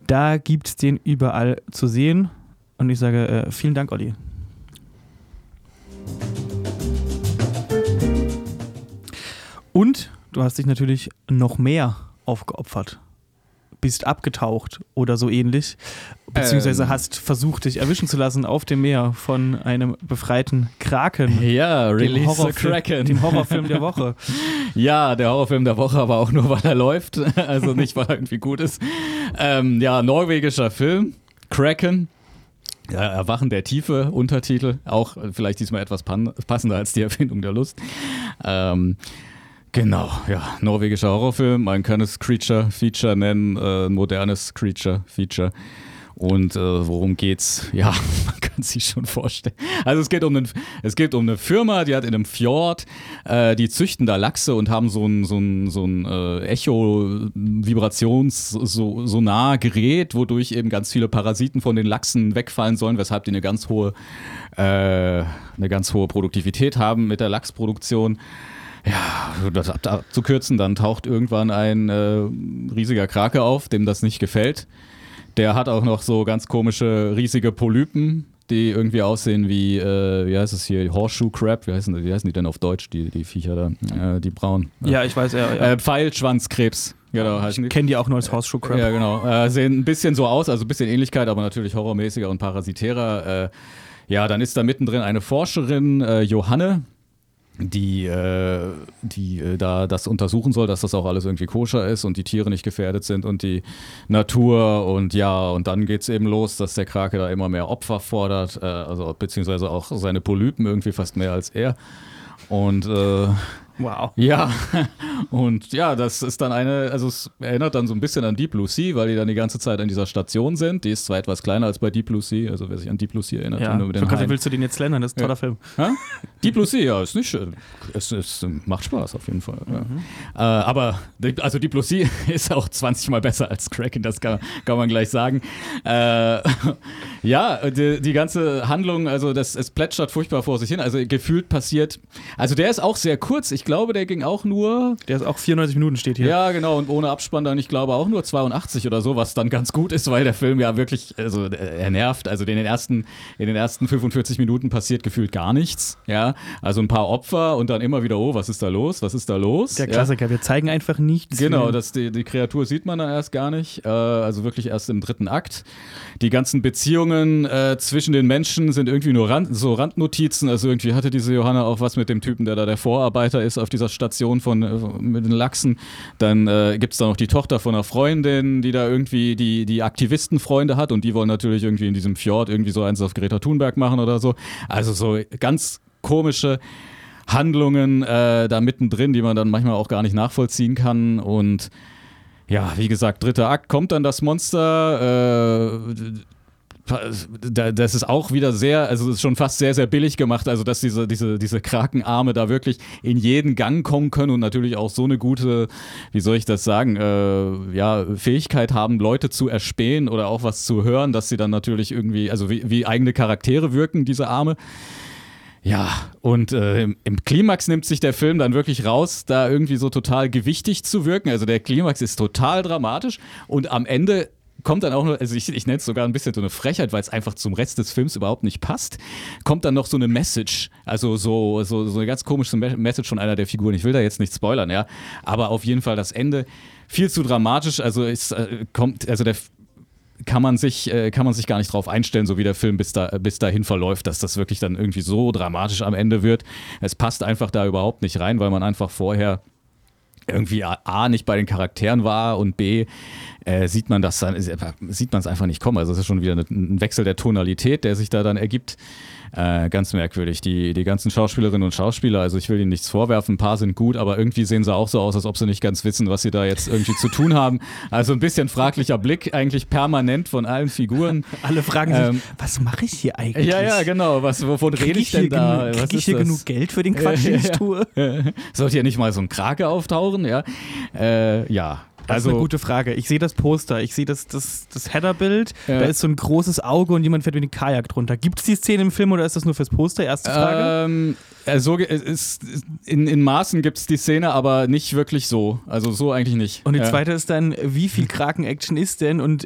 Da gibt es den überall zu sehen. Und ich sage vielen Dank, Olli. Und du hast dich natürlich noch mehr aufgeopfert. Bist abgetaucht oder so ähnlich. Beziehungsweise hast versucht, dich erwischen zu lassen auf dem Meer von einem befreiten Kraken. Ja, Release the Kraken. Dem Horrorfilm der Woche. Ja, der Horrorfilm der Woche, aber auch nur, weil er läuft. Also nicht, weil er irgendwie gut ist. Ja, norwegischer Film. Kraken. Ja, Erwachen der Tiefe, Untertitel. Auch vielleicht diesmal etwas passender als die Erfindung der Lust. Genau, ja, norwegischer Horrorfilm, man kann es Creature-Feature nennen, modernes Creature-Feature. Und worum geht's? Ja, man kann sich schon vorstellen. Also es geht um eine Firma, die hat in einem Fjord, die züchten da Lachse und haben so ein Echo-Vibrations-Sonar-Gerät, wodurch eben ganz viele Parasiten von den Lachsen wegfallen sollen, weshalb die eine ganz hohe Produktivität haben mit der Lachsproduktion. Ja, das abzukürzen, dann taucht irgendwann ein riesiger Krake auf, dem das nicht gefällt. Der hat auch noch so ganz komische, riesige Polypen, die irgendwie aussehen wie, wie heißt es hier, Horseshoe Crab, wie heißen die denn auf Deutsch, die Viecher da, die braunen. Ja, ich weiß, ja. Pfeilschwanzkrebs, genau. Ich kenne die auch nur als Horseshoe Crab. Ja, genau. Sehen ein bisschen so aus, also ein bisschen Ähnlichkeit, aber natürlich horrormäßiger und parasitärer. Ja, dann ist da mittendrin eine Forscherin, Johanne, die da das untersuchen soll, dass das auch alles irgendwie koscher ist und die Tiere nicht gefährdet sind und die Natur und ja, und dann geht's eben los, dass der Krake da immer mehr Opfer fordert, also beziehungsweise auch seine Polypen irgendwie fast mehr als er. Und wow. Ja, und ja, das ist dann also es erinnert dann so ein bisschen an Deep Blue Sea, weil die dann die ganze Zeit an dieser Station sind. Die ist zwar etwas kleiner als bei Deep Blue Sea, also wer sich an Deep Blue Sea erinnert. Ja, willst du den jetzt lernen? Das ist ein toller Film. Ha? Deep Blue Sea, ja, ist nicht schön. Es macht Spaß auf jeden Fall. Ja. Aber also Deep Blue Sea ist auch 20 Mal besser als Kraken, das kann man gleich sagen. Ja, die ganze Handlung, also es plätschert furchtbar vor sich hin, also gefühlt passiert, also der ist auch sehr kurz, ich glaube, der ging auch nur... Der ist auch 94 Minuten steht hier. Ja, genau, und ohne Abspann dann, ich glaube, auch nur 82 oder so, was dann ganz gut ist, weil der Film ja wirklich, also er nervt, also in den ersten 45 Minuten passiert gefühlt gar nichts, ja, also ein paar Opfer und dann immer wieder, oh, was ist da los? Der Klassiker, wir zeigen einfach nichts. Genau, die Kreatur sieht man dann erst gar nicht, also wirklich erst im 3. Akt. Die ganzen Beziehungen zwischen den Menschen sind irgendwie nur Randnotizen, also irgendwie hatte diese Johanna auch was mit dem Typen, der da der Vorarbeiter ist auf dieser Station mit den Lachsen. Dann gibt es da noch die Tochter von einer Freundin, die da irgendwie die Aktivistenfreunde hat und die wollen natürlich irgendwie in diesem Fjord irgendwie so eins auf Greta Thunberg machen oder so. Also so ganz komische Handlungen da mittendrin, die man dann manchmal auch gar nicht nachvollziehen kann. Und ja, wie gesagt, 3. Akt kommt dann das Monster. Das ist auch wieder also es ist schon fast sehr, sehr billig gemacht, also dass diese Krakenarme da wirklich in jeden Gang kommen können und natürlich auch so eine gute, wie soll ich das sagen, Fähigkeit haben, Leute zu erspähen oder auch was zu hören, dass sie dann natürlich irgendwie, also wie eigene Charaktere wirken, diese Arme. Ja, und im Klimax nimmt sich der Film dann wirklich raus, da irgendwie so total gewichtig zu wirken, also der Klimax ist total dramatisch und am Ende kommt dann auch noch, also ich nenne es sogar ein bisschen so eine Frechheit, weil es einfach zum Rest des Films überhaupt nicht passt, kommt dann noch so eine Message, also so eine ganz komische Message von einer der Figuren. Ich will da jetzt nicht spoilern, ja, aber auf jeden Fall das Ende viel zu dramatisch, also kann man sich gar nicht drauf einstellen, so wie der Film bis dahin verläuft, dass das wirklich dann irgendwie so dramatisch am Ende wird. Es passt einfach da überhaupt nicht rein, weil man einfach vorher irgendwie A, nicht bei den Charakteren war und B, sieht man es einfach nicht kommen. Also es ist schon wieder ein Wechsel der Tonalität, der sich da dann ergibt. Ganz merkwürdig. Die ganzen Schauspielerinnen und Schauspieler, also ich will ihnen nichts vorwerfen, ein paar sind gut, aber irgendwie sehen sie auch so aus, als ob sie nicht ganz wissen, was sie da jetzt irgendwie zu tun haben. Also ein bisschen fraglicher Blick, eigentlich permanent von allen Figuren. Alle fragen sich, was mache ich hier eigentlich? Ja, genau. Wovon rede ich denn da? Kriege ich hier genug Geld für den Quatsch, den ich tue? Sollte hier nicht mal so ein Krake auftauchen? Ja. Das ist eine gute Frage. Ich sehe das Poster, ich sehe das Headerbild, da ist so ein großes Auge und jemand fährt mit dem Kajak drunter. Gibt es die Szene im Film oder ist das nur fürs Poster? Erste Frage. In Maßen gibt es die Szene, aber nicht wirklich so. Also so eigentlich nicht. Und die zweite ist dann, wie viel Kraken-Action ist denn und